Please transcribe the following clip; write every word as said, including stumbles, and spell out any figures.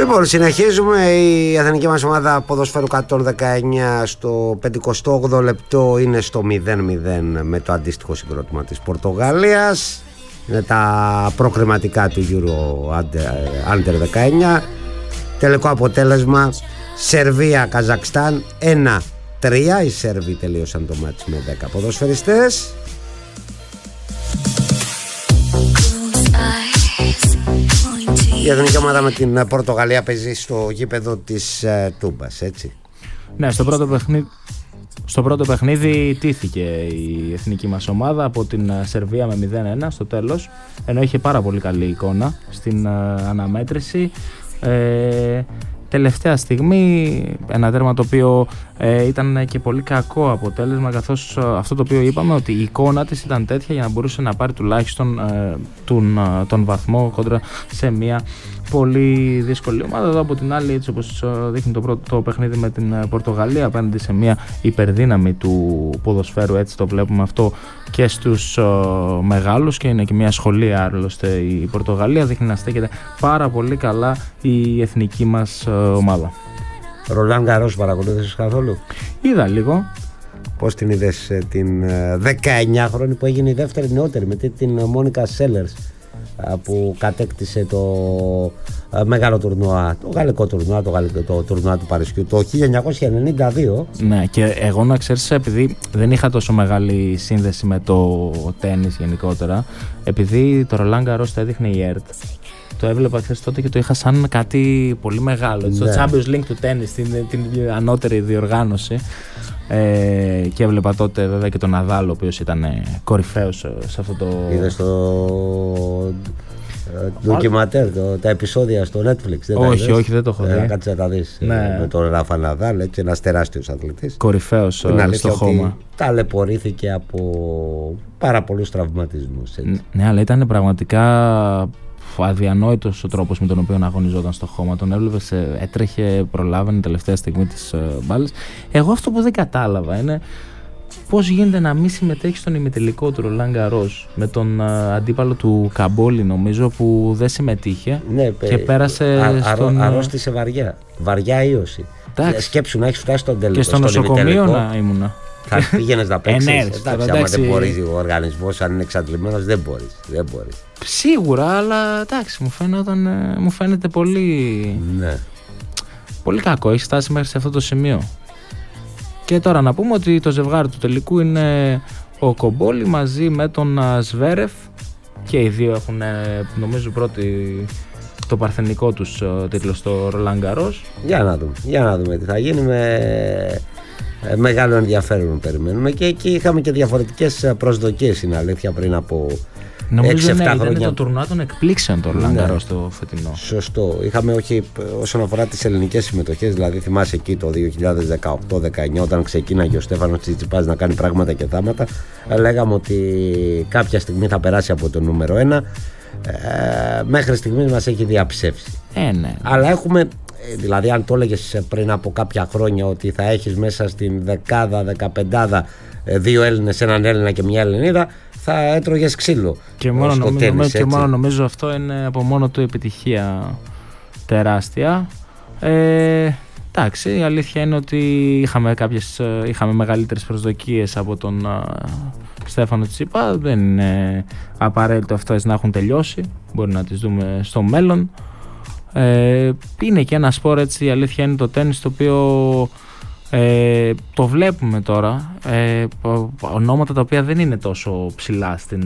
Λοιπόν, συνεχίζουμε. Η εθνική μας ομάδα ποδοσφαίρου κατ' δεκαεννιά στο πενηκοστό όγδοο λεπτό είναι στο μηδέν μηδέν με το αντίστοιχο συγκρότημα της Πορτογαλίας. Είναι τα προκριματικά του Euro Under δεκαεννιά. Τελικό αποτέλεσμα Σερβία-Καζακστάν ένα τρία. Οι Σέρβοι τελείωσαν το μάτς με δέκα ποδοσφαιριστές. Η εθνική ομάδα με την Πορτογαλία παίζει στο γήπεδο της ε, Τούμπας, έτσι. Ναι, στο πρώτο παιχνίδι, στο πρώτο παιχνίδι τύθηκε η εθνική μας ομάδα από την Σερβία με μηδέν ένα στο τέλος, ενώ είχε πάρα πολύ καλή εικόνα στην ε, αναμέτρηση. Ε, Τελευταία στιγμή ένα τέρμα το οποίο ε, ήταν και πολύ κακό αποτέλεσμα, καθώς ε, αυτό το οποίο είπαμε ότι η εικόνα της ήταν τέτοια για να μπορούσε να πάρει τουλάχιστον ε, τον, ε, τον βαθμό κόντρα σε μια πολύ δύσκολη ομάδα. Εδώ από την άλλη, έτσι όπως δείχνει το πρώτο το παιχνίδι με την Πορτογαλία απέναντι σε μια υπερδύναμη του ποδοσφαίρου, έτσι το βλέπουμε αυτό και στους ε, μεγάλους, και είναι και μια σχολεία άλλωστε η Πορτογαλία, δείχνει να στέκεται πάρα πολύ καλά η εθνική μας ε, ομάδα. Ρολάν Γκαρός παρακολούθησες καθόλου? Είδα λίγο. Πώς την είδες την δεκαεννιάχρονη που έγινε η δεύτερη νεότερη με την Μόνικα Σέλερς, που κατέκτησε το μεγάλο τουρνουά, το γαλλικό τουρνουά, το, γαλλικό, το τουρνουά του Παρισιού το χίλια εννιακόσια ενενήντα δύο. Ναι, και εγώ να ξέρεις, επειδή δεν είχα τόσο μεγάλη σύνδεση με το τένις γενικότερα, επειδή το Roland Garros το έδειχνε η ΕΡΤ, το έβλεπα χθες τότε και το είχα σαν κάτι πολύ μεγάλο. Ναι. Το Champions League του τένις, την, την ανώτερη διοργάνωση. Ε, και έβλεπα τότε βέβαια και τον Ναδάλ, ο οποίος ήταν κορυφαίος σε αυτό το... Είδες το ντοκιματέρ, το, τα επεισόδια στο Netflix? Δεν όχι, όχι, δεν το έχω δει. Κάτσε να τα δεις. Ναι. Με τον Ράφα Ναδάλ, έτσι, ένας τεράστιος αθλητής. Κορυφαίος στο χώμα. Ταλαιπωρήθηκε από πάρα πολλούς τραυματισμούς. Ναι, αλλά ήταν πραγματικά αδιανόητος ο τρόπος με τον οποίο αγωνιζόταν στο χώμα. Τον έβλεπες, έτρεχε, προλάβαινε τελευταία στιγμή της μπάλας. Εγώ αυτό που δεν κατάλαβα είναι πώς γίνεται να μην συμμετέχει στον ημιτελικό του Roland Garros με τον α, αντίπαλο του Καμπόλη, νομίζω, που δεν συμμετείχε. Ναι, και πέρασε α, στον... αρρώστησε βαριά. Βαριά ίωση. Σκέψου να έχεις φτάσει στον τελικό. Και στο νοσοκομείο να ήμουνα. Θα πήγαινες να παίξεις. Ε, ναι, εντάξει, άμα δεν μπορεί ο οργανισμός, αν είναι εξαντλημένος, δεν μπορείς. Δεν μπορείς. Σίγουρα, αλλά εντάξει, μου, φαίνονταν, μου φαίνεται πολύ, ναι. πολύ κακό. Έχει φτάσει μέχρι σε αυτό το σημείο. Και τώρα να πούμε ότι το ζευγάρι του τελικού είναι ο Κομπόλη μαζί με τον Σβέρεφ, και οι δύο έχουν, νομίζω, πρώτη το παρθενικό τους τίτλο στο Roland Garros. Για να δούμε, για να δούμε τι θα γίνει. Με μεγάλο ενδιαφέρον περιμένουμε, και εκεί είχαμε και διαφορετικές προσδοκίες, είναι αλήθεια, πριν από έξι επτά χρόνια. Ήταν το τουρνουά των εκπλήξεων το Roland Garros το φετινό. Σωστό. Είχαμε, όχι όσον αφορά τις ελληνικές συμμετοχές, δηλαδή θυμάσαι εκεί το δύο χιλιάδες δεκαοκτώ δεκαεννιά όταν ξεκίναγε ο Στέφανος Τσιτσιπάς να κάνει πράγματα και θάματα, λέγαμε ότι κάποια στιγμή θα περάσει από το νούμερο ένα. Ε, μέχρι στιγμής μας έχει διαψεύσει. Ε, ναι. Αλλά έχουμε, δηλαδή αν το έλεγες πριν από κάποια χρόνια ότι θα έχεις μέσα στην δεκάδα, δεκαπεντάδα δύο Έλληνες, έναν Έλληνα και μια Ελληνίδα, θα έτρωγες ξύλο. Και μόνο, νομίζω, τένις, και μόνο νομίζω αυτό είναι από μόνο του επιτυχία τεράστια. Ε, εντάξει, η αλήθεια είναι ότι είχαμε, κάποιες, είχαμε μεγαλύτερες προσδοκίες από τον uh, Στέφανο Τσιτσιπά. Δεν είναι απαραίτητο αυτές να έχουν τελειώσει. Μπορεί να τις δούμε στο μέλλον. Ε, είναι και ένα σπορ, έτσι, η αλήθεια είναι το τένις, το οποίο ε, το βλέπουμε τώρα, ε, ονόματα τα οποία δεν είναι τόσο ψηλά στην